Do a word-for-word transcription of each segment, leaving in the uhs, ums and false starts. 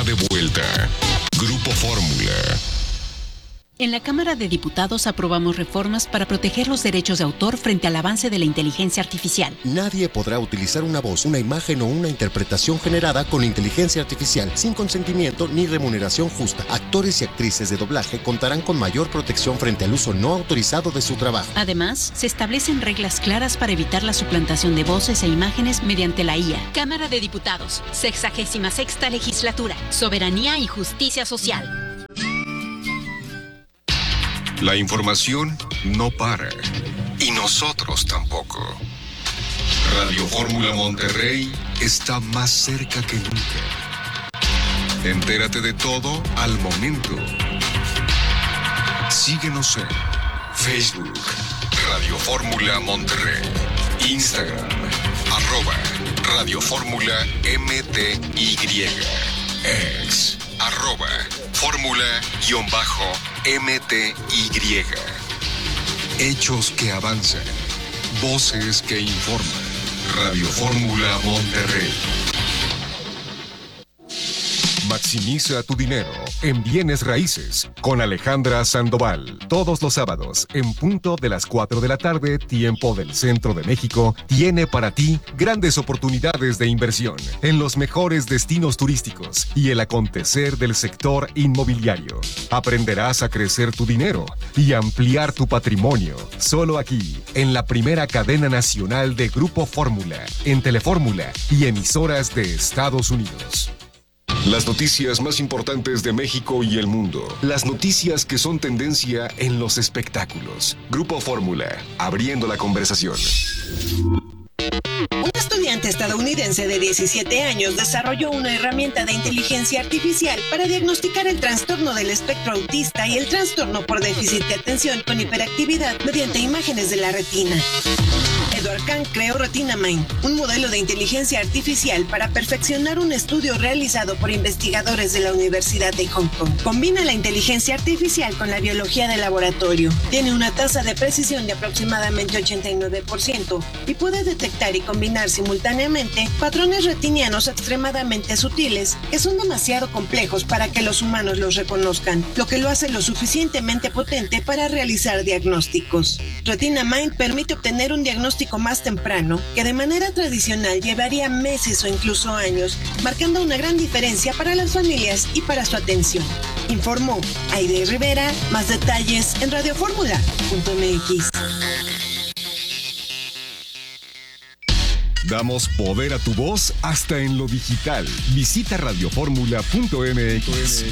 está de vuelta. Grupo Fórmula. En la Cámara de Diputados aprobamos reformas para proteger los derechos de autor frente al avance de la inteligencia artificial. Nadie podrá utilizar una voz, una imagen o una interpretación generada con inteligencia artificial sin consentimiento ni remuneración justa. Actores y actrices de doblaje contarán con mayor protección frente al uso no autorizado de su trabajo. Además, se establecen reglas claras para evitar la suplantación de voces e imágenes mediante la I A. Cámara de Diputados, sexagésima sexta legislatura, soberanía y justicia social. La información no para, y nosotros tampoco. Radio Fórmula Monterrey está más cerca que nunca. Entérate de todo al momento. Síguenos en Facebook, Radio Fórmula Monterrey, Instagram, arroba Radio Fórmula M T Y, ex, arroba Fórmula-M T Y. Hechos que avanzan, voces que informan. Radio Fórmula Monterrey. Maximiza tu dinero en bienes raíces con Alejandra Sandoval. Todos los sábados, en punto de las cuatro de la tarde, tiempo del centro de México, tiene para ti grandes oportunidades de inversión en los mejores destinos turísticos y el acontecer del sector inmobiliario. Aprenderás a crecer tu dinero y ampliar tu patrimonio. Solo aquí, en la primera cadena nacional de Grupo Fórmula, en Telefórmula y emisoras de Estados Unidos. Las noticias más importantes de México y el mundo. Las noticias que son tendencia en los espectáculos. Grupo Fórmula, abriendo la conversación. Un estudiante estadounidense de diecisiete años desarrolló una herramienta de inteligencia artificial para diagnosticar el trastorno del espectro autista y el trastorno por déficit de atención con hiperactividad mediante imágenes de la retina. Edward Kang creó RetinaMind, un modelo de inteligencia artificial para perfeccionar un estudio realizado por investigadores de la Universidad de Hong Kong. Combina la inteligencia artificial con la biología de laboratorio. Tiene una tasa de precisión de aproximadamente ochenta y nueve por ciento y puede detectar y combinar simultáneamente patrones retinianos extremadamente sutiles que son demasiado complejos para que los humanos los reconozcan, lo que lo hace lo suficientemente potente para realizar diagnósticos. RetinaMind permite obtener un diagnóstico más temprano que de manera tradicional llevaría meses o incluso años, marcando una gran diferencia para las familias y para su atención. Informó Aide Rivera. Más detalles en radiofórmula punto m x. Damos poder a tu voz hasta en lo digital. Visita radiofórmula punto m x.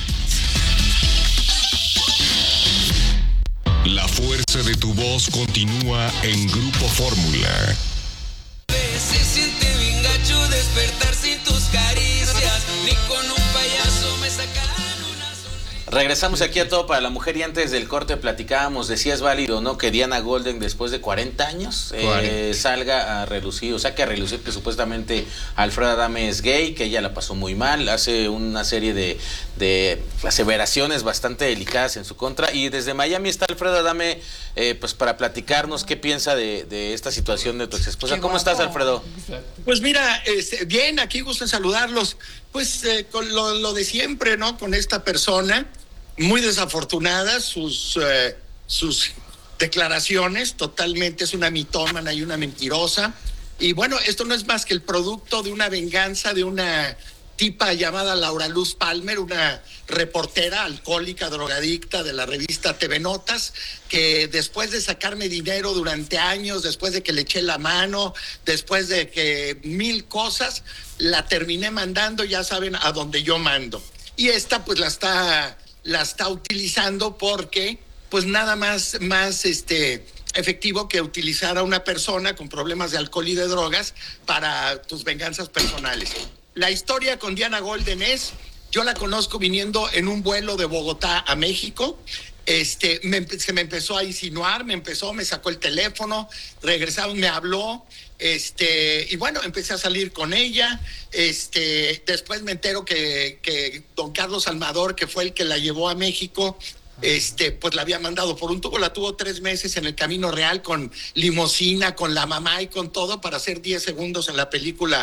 La fuerza de tu voz continúa en Grupo Fórmula. Se siente bien gacho despertar sin tus caricias, ni con un payaso me sacarán una sonrisa. Regresamos aquí a Todo para la Mujer y antes del corte platicábamos, decías válido, ¿no? Que Diana Golden después de cuarenta años eh, salga a relucir, o sea que a relucir que supuestamente Alfredo Adame es gay, que ella la pasó muy mal, hace una serie de, de aseveraciones bastante delicadas en su contra y desde Miami está Alfredo Adame eh, pues para platicarnos qué piensa de, de esta situación de tu ex esposa. ¿Cómo guapo estás, Alfredo? Pues mira, este, bien, aquí gusto en saludarlos, pues eh, con lo, lo de siempre, ¿no? Con esta persona muy desafortunada, sus, eh, sus declaraciones, totalmente es una mitómana y una mentirosa. Y bueno, esto no es más que el producto de una venganza de una tipa llamada Laura Luz Palmer, una reportera alcohólica, drogadicta de la revista T V Notas, que después de sacarme dinero durante años, después de que le eché la mano, después de que mil cosas, la terminé mandando, ya saben, a donde yo mando. Y esta pues la está... la está utilizando porque pues nada más más este efectivo que utilizar a una persona con problemas de alcohol y de drogas para tus venganzas personales. La historia con Diana Golden es, yo la conozco viniendo en un vuelo de Bogotá a México. Este, me, se me empezó a insinuar, me empezó, me sacó el teléfono, regresaba, me habló, este, y bueno, empecé a salir con ella. Este, después me entero que, que don Carlos Almador, que fue el que la llevó a México, este, pues la había mandado por un tubo, la tuvo tres meses en el Camino Real con limosina, con la mamá y con todo para hacer diez segundos en la película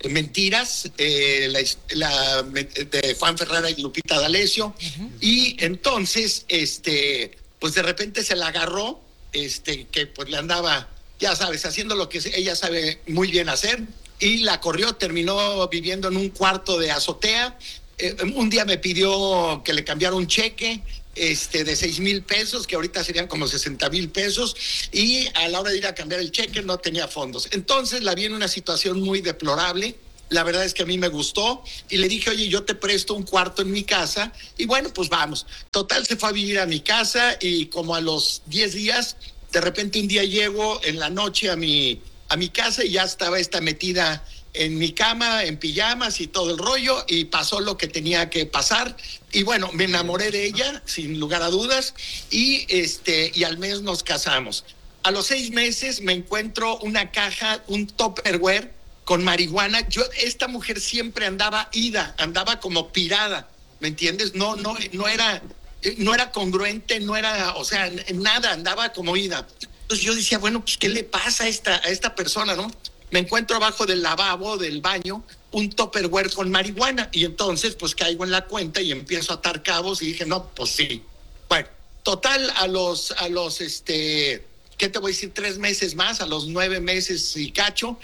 Mentiras, eh, la, la, de Juan Ferrara y Lupita D'Alessio, uh-huh. Y entonces, este, pues de repente se la agarró, este, que pues le andaba, ya sabes, haciendo lo que ella sabe muy bien hacer, y la corrió, terminó viviendo en un cuarto de azotea. Eh, un día me pidió que le cambiara un cheque este, de seis mil pesos, que ahorita serían como sesenta mil pesos, y a la hora de ir a cambiar el cheque no tenía fondos. Entonces la vi en una situación muy deplorable. La verdad es que a mí me gustó y le dije, oye, yo te presto un cuarto en mi casa, y bueno, pues vamos. Total, se fue a vivir a mi casa, y como a los diez días, de repente un día llego en la noche a mi, a mi casa y ya estaba esta metida en mi cama, en pijamas y todo el rollo, y pasó lo que tenía que pasar. Y bueno, me enamoré de ella, sin lugar a dudas, y, este, y al mes nos casamos. A los seis meses me encuentro una caja, un Tupperware con marihuana. Yo, esta mujer siempre andaba ida, andaba como pirada, ¿me entiendes? No, no, no era, no era congruente, no era, o sea, nada, andaba como ida. Entonces yo decía, bueno, pues, ¿qué le pasa a esta, a esta persona, no? Me encuentro abajo del lavabo, del baño, un Tupperware con marihuana, y entonces pues caigo en la cuenta y empiezo a atar cabos, y dije, no, pues sí. Bueno, total, a los, a los, este, ¿qué te voy a decir? Tres meses más, a los nueve meses y cacho,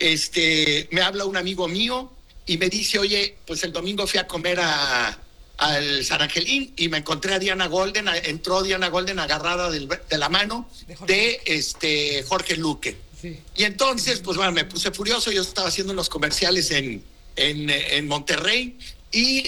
este, me habla un amigo mío y me dice, oye, pues el domingo fui a comer a, al San Angelín y me encontré a Diana Golden, a, entró Diana Golden agarrada del, de la mano de, de este Jorge Luque. Sí. Y entonces, pues bueno, me puse furioso. Yo estaba haciendo unos comerciales en, en, en Monterrey y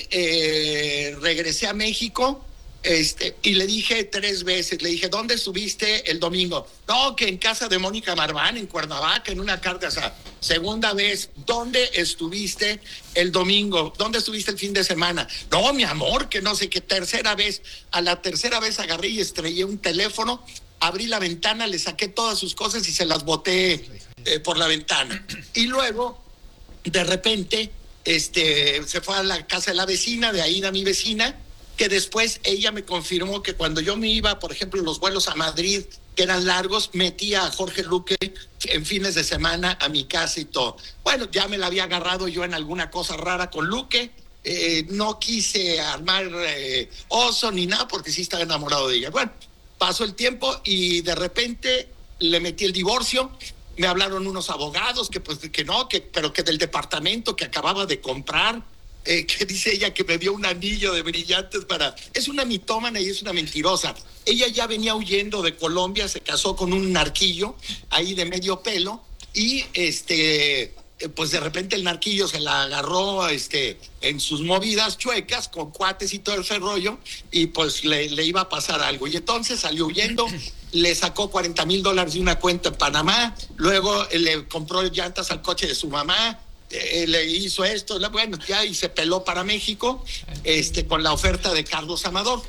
eh, regresé a México, este, y le dije tres veces, le dije, ¿dónde estuviste el domingo? No, que en casa de Mónica Marván, en Cuernavaca, en una carta. O sea, segunda vez, ¿dónde estuviste el domingo? ¿Dónde estuviste el fin de semana? No, mi amor, que no sé qué. Tercera vez, a la tercera vez agarré y estrellé un teléfono. Abrí la ventana, le saqué todas sus cosas y se las boté eh, por la ventana. Y luego, de repente, este, se fue a la casa de la vecina, de ahí de mi vecina, que después ella me confirmó que cuando yo me iba, por ejemplo, los vuelos a Madrid, que eran largos, metía a Jorge Luque en fines de semana a mi casa y todo. Bueno, ya me la había agarrado yo en alguna cosa rara con Luque. Eh, no quise armar eh, oso ni nada porque sí estaba enamorado de ella. Bueno, pasó el tiempo y de repente le metí el divorcio. Me hablaron unos abogados que pues que no, que pero que del departamento que acababa de comprar, eh, que dice ella que me dio un anillo de brillantes para... Es una mitómana y es una mentirosa. Ella ya venía huyendo de Colombia, se casó con un narquillo ahí de medio pelo y este... pues de repente el narquillo se la agarró este, en sus movidas chuecas con cuates y todo ese rollo, y pues le, le iba a pasar algo. Y entonces salió huyendo, le sacó cuarenta mil dólares de una cuenta en Panamá, luego eh, le compró llantas al coche de su mamá, eh, le hizo esto, bueno, ya, y se peló para México este, con la oferta de Carlos Amador.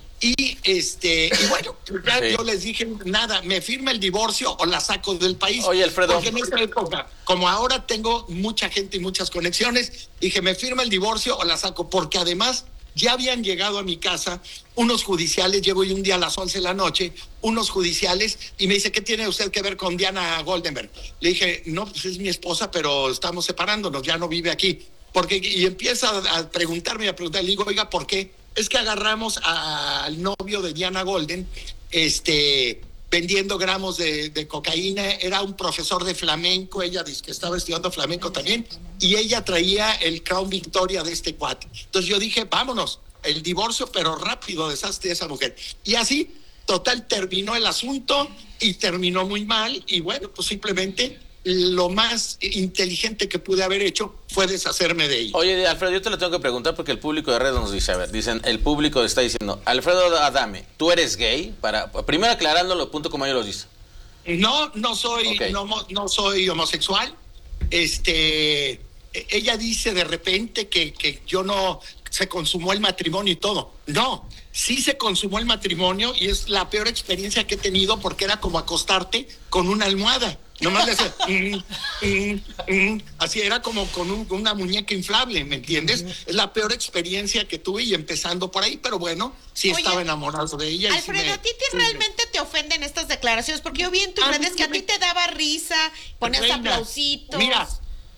Y este y bueno, ya sí. Yo les dije, nada, me firma el divorcio o la saco del país. Oye, Alfredo. Porque en esta época, como ahora tengo mucha gente y muchas conexiones, dije, me firma el divorcio o la saco, porque además ya habían llegado a mi casa unos judiciales, llego yo un día a las once de la noche, unos judiciales, y me dice, ¿qué tiene usted que ver con Diana Goldenberg? Le dije, no, pues es mi esposa, pero estamos separándonos, ya no vive aquí. Porque, y empieza a preguntarme, a preguntar, le digo, oiga, ¿por qué? Es que agarramos a, al novio de Diana Golden, este, vendiendo gramos de, de cocaína. Era un profesor de flamenco, ella dice que estaba estudiando flamenco también, y ella traía el Crown Victoria de este cuate. Entonces yo dije, vámonos, el divorcio, pero rápido, deshazte de esa mujer. Y así, total, terminó el asunto y terminó muy mal, y bueno, pues simplemente lo más inteligente que pude haber hecho fue deshacerme de ella. Oye, Alfredo, yo te lo tengo que preguntar porque el público de redes nos dice, a ver, dicen, el público está diciendo, Alfredo Adame, ¿tú eres gay? Para primero aclarándolo, punto como ellos lo dicen. No, no soy, okay. no, no soy homosexual. Este, ella dice de repente que, que yo no, se consumó el matrimonio y todo. No, sí se consumó el matrimonio y es la peor experiencia que he tenido porque era como acostarte con una almohada. Nomás le hace mm, mm, mm, así era como con un, una muñeca inflable, ¿me entiendes? Es la peor experiencia que tuve y empezando por ahí, pero bueno, sí. Oye, estaba enamorado de ella. Alfredo, sí me, ¿a ti te sí realmente me... te ofenden estas declaraciones? Porque yo vi en tus a redes que a me... ti te daba risa, ponías Reina, aplausitos. Mira,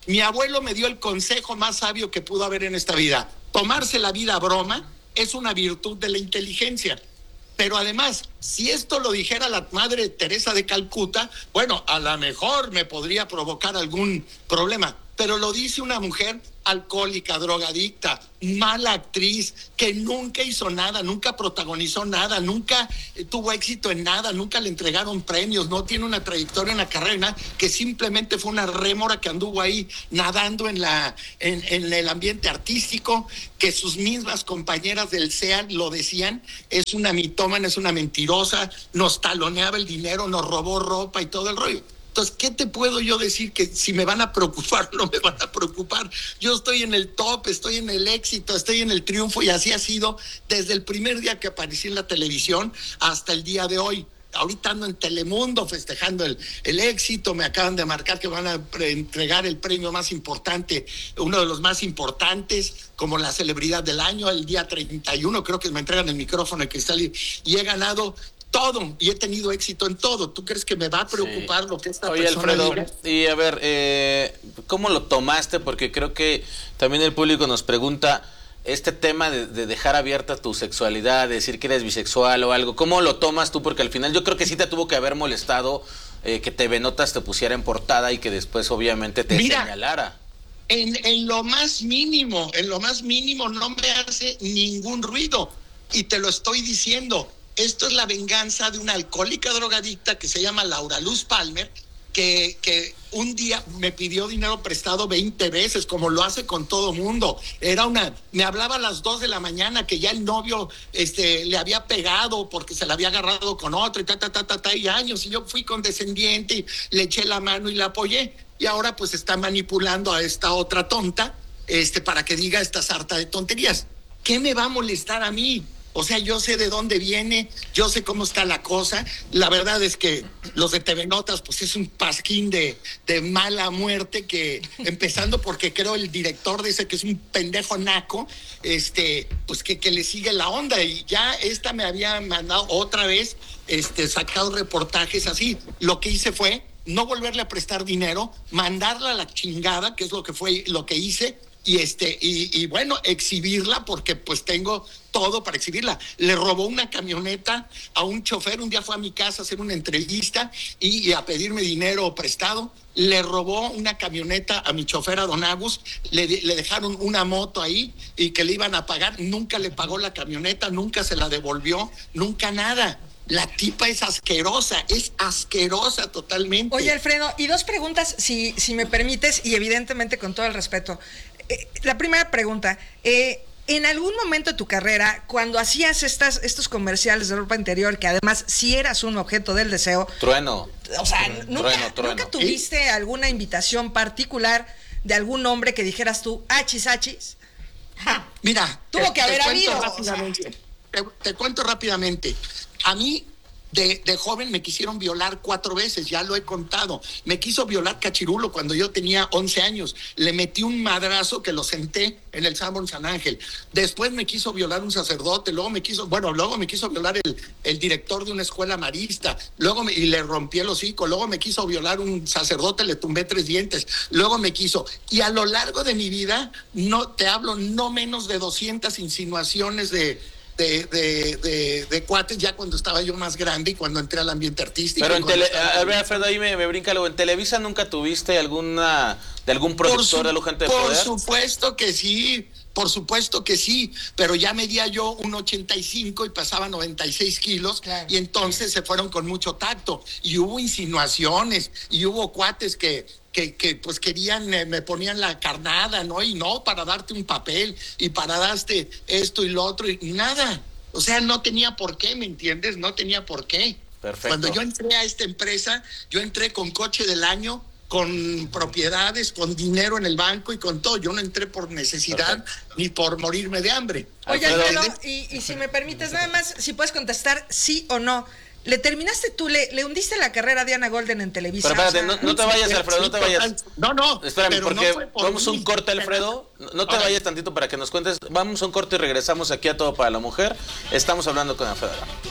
Mi abuelo me dio el consejo más sabio que pudo haber en esta vida. Tomarse la vida a broma es una virtud de la inteligencia. Pero además, si esto lo dijera la madre Teresa de Calcuta, bueno, a lo mejor me podría provocar algún problema. Pero lo dice una mujer alcohólica, drogadicta, mala actriz, que nunca hizo nada, nunca protagonizó nada, nunca tuvo éxito en nada, nunca le entregaron premios, no tiene una trayectoria en la carrera, que simplemente fue una rémora que anduvo ahí nadando en, la, en, en el ambiente artístico, que sus mismas compañeras del C E A lo decían, es una mitómana, es una mentirosa, nos taloneaba el dinero, nos robó ropa y todo el rollo. Entonces, ¿qué te puedo yo decir? Que si me van a preocupar, no me van a preocupar. Yo estoy en el top, estoy en el éxito, estoy en el triunfo, y así ha sido desde el primer día que aparecí en la televisión hasta el día de hoy. Ahorita ando en Telemundo festejando el, el éxito, me acaban de marcar que van a pre- entregar el premio más importante, uno de los más importantes, como la celebridad del año, el día treinta y uno, creo que me entregan el micrófono, el cristal, y, y he ganado todo, y he tenido éxito en todo. ¿Tú crees que me va a preocupar sí. lo que esta Oye, persona Alfredo, diga? y a ver, eh, ¿cómo lo tomaste? Porque creo que también el público nos pregunta este tema de, de dejar abierta tu sexualidad, de decir que eres bisexual o algo. ¿Cómo lo tomas tú? Porque al final yo creo que sí te tuvo que haber molestado eh, que T V Notas te pusiera en portada y que después obviamente te Mira, señalara. En, en lo más mínimo, en lo más mínimo no me hace ningún ruido, y te lo estoy diciendo. Esto es la venganza de una alcohólica drogadicta que se llama Laura Luz Palmer, que, que un día me pidió dinero prestado veinte veces, como lo hace con todo mundo. Era una, me hablaba a las dos de la mañana que ya el novio este, le había pegado porque se la había agarrado con otro, y ta, ta, ta, ta, ta, y años, y yo fui condescendiente y le eché la mano y la apoyé. Y ahora pues está manipulando a esta otra tonta este, para que diga esta sarta de tonterías. ¿Qué me va a molestar a mí? O sea, yo sé de dónde viene, yo sé cómo está la cosa. La verdad es que los de T V Notas, pues es un pasquín de, de mala muerte, que empezando porque creo el director dice que es un pendejo naco, este, pues que, que le sigue la onda. Y ya esta me había mandado otra vez, este, sacado reportajes así. Lo que hice fue no volverle a prestar dinero, mandarla a la chingada, que es lo que fue, lo que hice. Y este, y, y bueno, exhibirla, porque pues tengo todo para exhibirla. Le robó una camioneta a un chofer, un día fue a mi casa a hacer una entrevista y, y a pedirme dinero prestado. Le robó una camioneta a mi chofer, a Don Agus, le, le dejaron una moto ahí y que le iban a pagar, nunca le pagó la camioneta, nunca se la devolvió, nunca nada. La tipa es asquerosa, es asquerosa totalmente. Oye, Alfredo, y dos preguntas, si, si me permites, y evidentemente con todo el respeto. Eh, la primera pregunta, eh, en algún momento de tu carrera, cuando hacías estas, estos comerciales de ropa interior, que además sí eras un objeto del deseo... Trueno. O sea, ¿nunca, trueno, trueno. ¿nunca tuviste ¿Sí? alguna invitación particular de algún hombre que dijeras tú, achis, achis? Ja. Mira, tuvo te, que haber te habido. Rápidamente, o sea. te, te cuento rápidamente. A mí, de, de joven, me quisieron violar cuatro veces, ya lo he contado. Me quiso violar Cachirulo cuando yo tenía once años. Le metí un madrazo que lo senté en el Sanborn San Ángel. Después me quiso violar un sacerdote, luego me quiso, bueno, luego me quiso violar el, el director de una escuela marista, luego me, y le rompí el hocico, luego me quiso violar un sacerdote, le tumbé tres dientes, luego me quiso. Y a lo largo de mi vida, no te hablo, no menos de doscientas insinuaciones de... De, de, de, de cuates, ya cuando estaba yo más grande y cuando entré al ambiente artístico. Pero en tele, estaba... a ver, Alfredo, ahí me, me brinca algo. ¿En Televisa nunca tuviste alguna, de algún productor su, de la gente de por poder? Por supuesto que sí, por supuesto que sí, pero ya medía yo un ochenta y cinco y pesaba noventa y seis kilos, claro. Y entonces se fueron con mucho tacto, y hubo insinuaciones, y hubo cuates que... Que, que pues querían, eh, me ponían la carnada, ¿no? Y no, para darte un papel y para darte esto y lo otro, y nada. O sea, no tenía por qué, ¿me entiendes? No tenía por qué. Perfecto. Cuando yo entré a esta empresa, yo entré con coche del año, con propiedades, con dinero en el banco y con todo. Yo no entré por necesidad. Perfecto. Ni por morirme de hambre. Oye, Alfredo, y, y si me permites, nada más, si puedes contestar sí o no. ¿Le terminaste tú, le, le hundiste la carrera a Diana Golden en Televisa? Pero espérate, o sea, no, no te vayas, Alfredo, no te vayas. No, no. Espérame, porque no por vamos a un corte, Alfredo. No, no te Ahora. vayas tantito para que nos cuentes. Vamos a un corte y regresamos aquí a Todo para la Mujer. Estamos hablando con Alfredo.